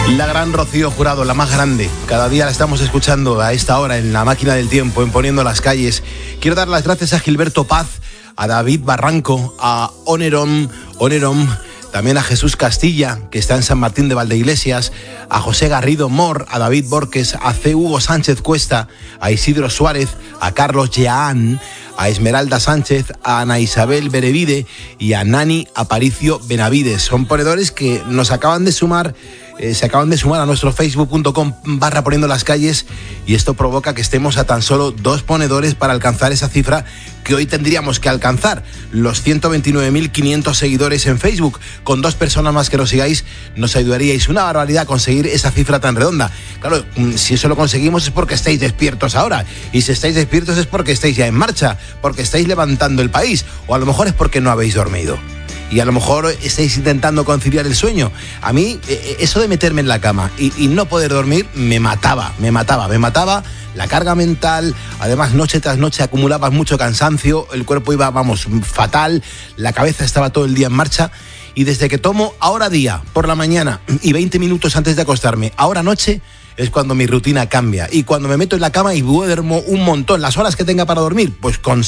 La gran Rocío Jurado, la más grande. Cada día la estamos escuchando a esta hora en la máquina del tiempo, en Poniendo las Calles. Quiero dar las gracias a Gilberto Paz, a David Barranco, a Onerom, también a Jesús Castilla, que está en San Martín de Valdeiglesias, a José Garrido Mor, a David Borques, a C. Hugo Sánchez Cuesta, a Isidro Suárez, a Carlos Yeán, a Esmeralda Sánchez, a Ana Isabel Berevide y a Nani Aparicio Benavides. Son ponedores que nos acaban de sumar, se acaban de sumar a nuestro facebook.com/Poniendo las Calles, y esto provoca que estemos a tan solo 2 ponedores para alcanzar esa cifra que hoy tendríamos que alcanzar, los 129.500 seguidores en Facebook. Con 2 personas más que nos sigáis, nos ayudaríais una barbaridad a conseguir esa cifra tan redonda. Claro, si eso lo conseguimos es porque estáis despiertos ahora, y si estáis despiertos es porque estáis ya en marcha, porque estáis levantando el país, o a lo mejor es porque no habéis dormido. Y a lo mejor estáis intentando conciliar el sueño. A mí, eso de meterme en la cama y no poder dormir me mataba. La carga mental, además noche tras noche acumulabas mucho cansancio, el cuerpo iba, fatal, la cabeza estaba todo el día en marcha. Y desde que tomo ahora día, por la mañana y 20 minutos antes de acostarme, ahora noche, es cuando mi rutina cambia. Y cuando me meto en la cama y duermo un montón, las horas que tenga para dormir, pues con